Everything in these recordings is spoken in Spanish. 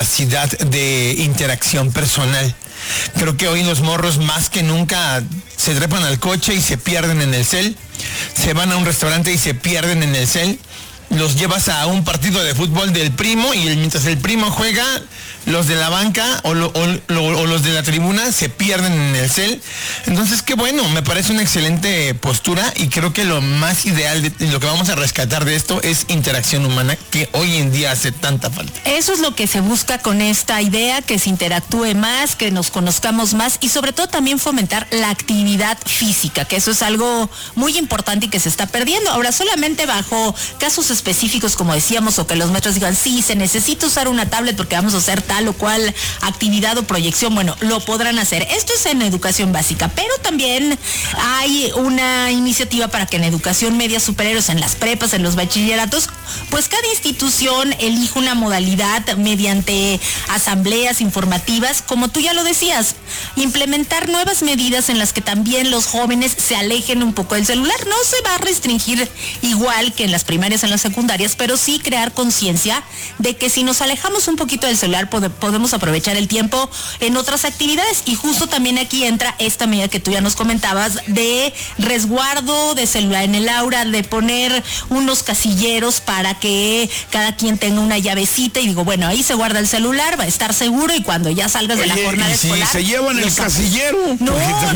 necesidad de interacción personal. Creo que hoy los morros más que nunca se trepan al coche y se pierden en el cel, se van a un restaurante y se pierden en el cel, los llevas a un partido de fútbol del primo y mientras el primo juega, los de la banca o los de la tribuna se pierden en el cel. Entonces, qué bueno, me parece una excelente postura y creo que lo más ideal, lo que vamos a rescatar de esto es interacción humana, que hoy en día hace tanta falta. Eso es lo que se busca con esta idea, que se interactúe más, que nos conozcamos más y sobre todo también fomentar la actividad física, que eso es algo muy importante y que se está perdiendo. Ahora, solamente bajo casos específicos, como decíamos, o que los maestros digan, sí, se necesita usar una tablet porque vamos a hacer tal o cual actividad o proyección, bueno, lo podrán hacer. Esto es en educación básica, pero también hay una iniciativa para que en educación media superior, en las prepas, en los bachilleratos, pues cada institución elija una modalidad mediante asambleas informativas, como tú ya lo decías, implementar nuevas medidas en las que también los jóvenes se alejen un poco del celular. No se va a restringir igual que en las primarias, en las secundarias, pero sí crear conciencia de que si nos alejamos un poquito del celular podemos aprovechar el tiempo en otras actividades. Y justo también aquí entra esta medida que tú ya nos comentabas de resguardo de celular en el aula, de poner unos casilleros para que cada quien tenga una llavecita y digo, bueno, ahí se guarda el celular, va a estar seguro y cuando ya salgas de la jornada escolar... ¿Se llevan el casillero? No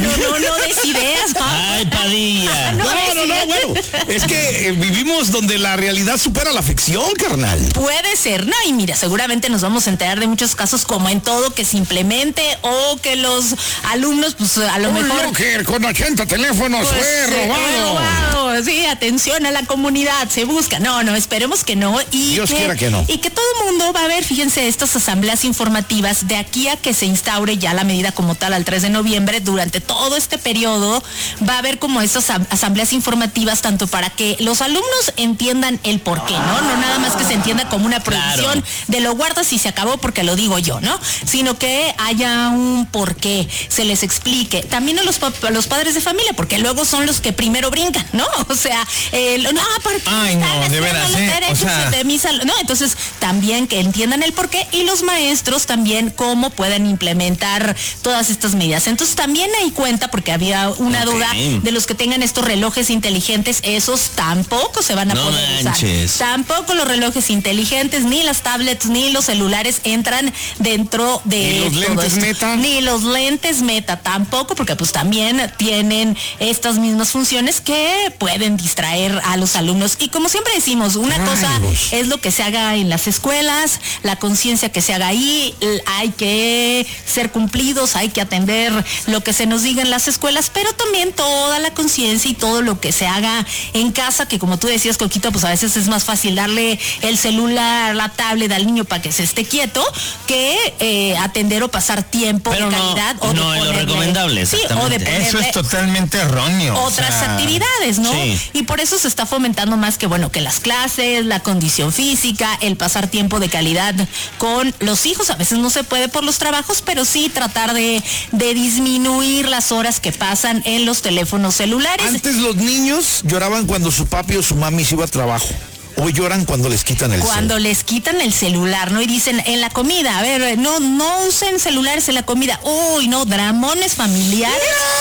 des ideas. Ay, Padilla. No, bueno, es que vivimos donde la realidad supera la ficción, carnal. Puede ser, no, y mira, seguramente nos vamos a enterar de muchos casos como en todo, que se implemente o que los alumnos, pues a lo mejor... locker con 80 teléfonos pues, fue robado. Sí, atención a la comunidad, se busca. No, esperemos que no. Y Dios quiera que no. Y que todo el mundo va a ver, fíjense, estas asambleas informativas de aquí a que se instaure ya la medida como tal al 3 de noviembre, durante todo este periodo, va a haber como estas asambleas informativas, tanto para que los alumnos entiendan el porqué, ¿no? No nada más que se entienda como una prohibición de lo guardas y se acabó porque lo digo yo, ¿no? Sino que haya un porqué, se les explique. También a los padres de familia, porque luego son los que primero brincan, ¿no? O sea, porque ay, no, de veras, o sea, no, entonces también que entiendan el porqué y los maestros también cómo pueden implementar todas estas medidas. Entonces también hay cuenta, porque había una duda de los que tengan estos relojes inteligentes, esos tampoco se van a poder usar. Tampoco los relojes inteligentes, ni las tablets, ni los celulares entran dentro de ¿Ni los lentes Meta? Ni los lentes Meta tampoco, porque pues también tienen estas mismas funciones que pueden distraer a los alumnos. Y como siempre decimos, una cosa es lo que se haga en las escuelas, la conciencia que se haga ahí, hay que ser cumplidos, hay que atender lo que se nos diga en las escuelas, pero también toda la conciencia y todo lo que se haga en casa, que como tú decías, Coquito, pues a veces es más fácil darle el celular, la tablet al niño para que se esté quieto, que atender o pasar tiempo pero de calidad. No es lo recomendable. Sí, o de ponerle eso es totalmente erróneo. Otras actividades, ¿no? Sí. Y por eso se está fomentando más que, bueno, que las clases, la condición física, el pasar tiempo de calidad con los hijos. A veces no se puede por los trabajos, pero sí tratar de disminuir las horas que pasan en los teléfonos celulares. Antes los niños lloraban cuando su papi o su mami se iba a trabajo. Hoy lloran cuando les quitan el celular. Cuando les quitan el celular, ¿no? Y dicen, en la comida, a ver, no usen celulares en la comida. Uy, no, dramones familiares.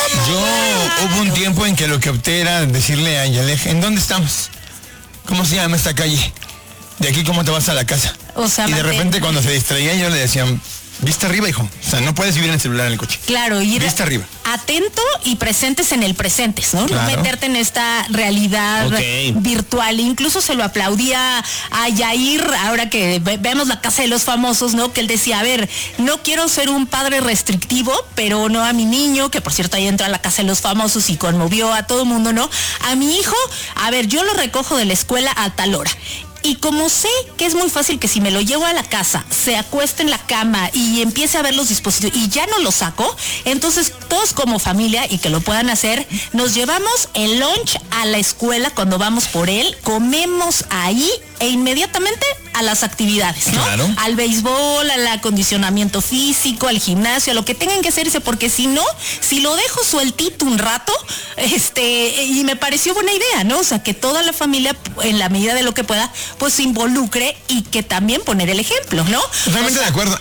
Hubo un tiempo en que lo que opté era decirle a Yalej, ¿en dónde estamos? ¿Cómo se llama esta calle? De aquí, ¿cómo te vas a la casa? O sea, y de repente cuando se distraía yo le decía, vista arriba, hijo. O sea, no puedes vivir en el celular en el coche. Claro, y vista arriba. Atento y presentes en el presente, ¿no? Claro. No meterte en esta realidad virtual. Incluso se lo aplaudía a Yair, ahora que vemos La Casa de los Famosos, ¿no? Que él decía, a ver, no quiero ser un padre restrictivo, pero no a mi niño, que por cierto ahí entra a La Casa de los Famosos y conmovió a todo el mundo, ¿no? A mi hijo, a ver, yo lo recojo de la escuela a tal hora. Y como sé que es muy fácil que si me lo llevo a la casa, se acueste en la cama y empiece a ver los dispositivos y ya no lo saco, entonces todos como familia, y que lo puedan hacer, nos llevamos el lunch a la escuela cuando vamos por él, comemos ahí e inmediatamente a las actividades, ¿no? Claro. Al béisbol, al acondicionamiento físico, al gimnasio, a lo que tengan que hacerse, porque si no, si lo dejo sueltito un rato, y me pareció buena idea, ¿no? O sea, que toda la familia, en la medida de lo que pueda, pues se involucre y que también poner el ejemplo, ¿no? Realmente de acuerdo.